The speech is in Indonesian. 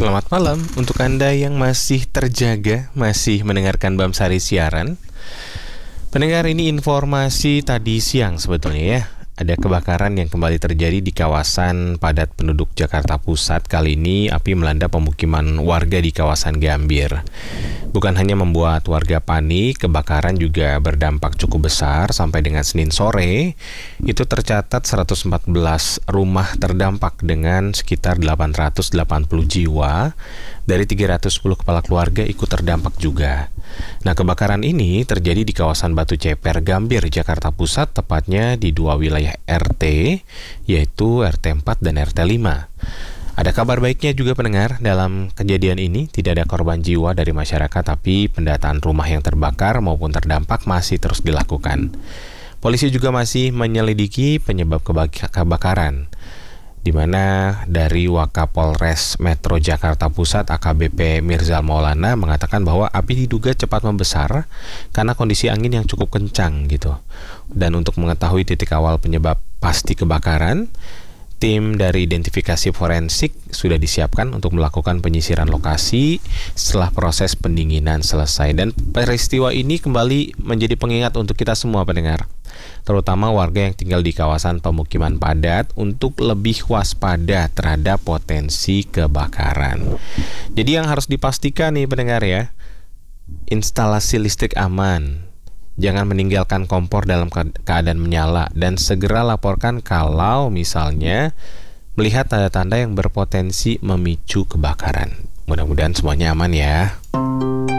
Selamat malam untuk Anda yang masih terjaga, masih mendengarkan Bamsari siaran. Pendengar, ini informasi tadi siang sebetulnya ya. Ada kebakaran yang kembali terjadi di kawasan padat penduduk Jakarta Pusat. Kali ini api melanda pemukiman warga di kawasan Gambir. Bukan hanya membuat warga panik, kebakaran juga berdampak cukup besar. Sampai dengan Senin sore, itu tercatat 114 rumah terdampak dengan sekitar 880 jiwa. Dari 310 kepala keluarga ikut terdampak juga. Nah, kebakaran ini terjadi di kawasan Batu Ceper, Gambir, Jakarta Pusat, tepatnya di dua wilayah RT, yaitu RT 4 dan RT 5. Ada kabar baiknya juga pendengar, dalam kejadian ini tidak ada korban jiwa dari masyarakat, tapi pendataan rumah yang terbakar maupun terdampak masih terus dilakukan. Polisi juga masih menyelidiki penyebab kebakaran, di mana dari Wakapolres Metro Jakarta Pusat AKBP Mirzal Maulana mengatakan bahwa api diduga cepat membesar karena kondisi angin yang cukup kencang gitu. Dan untuk mengetahui titik awal penyebab pasti kebakaran, tim dari identifikasi forensik sudah disiapkan untuk melakukan penyisiran lokasi setelah proses pendinginan selesai. Dan peristiwa ini kembali menjadi pengingat untuk kita semua pendengar, terutama warga yang tinggal di kawasan pemukiman padat, untuk lebih waspada terhadap potensi kebakaran. Jadi yang harus dipastikan nih pendengar ya, instalasi listrik aman, jangan meninggalkan kompor dalam keadaan menyala, dan segera laporkan kalau misalnya melihat tanda-tanda yang berpotensi memicu kebakaran. Mudah-mudahan semuanya aman ya.